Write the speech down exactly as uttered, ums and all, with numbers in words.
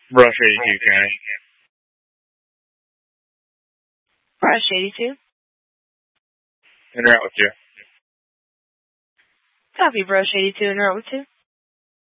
Brush eighty-two, Karen. Brush eighty-two. Interact with you. Copy, Brush eighty-two, interact with you.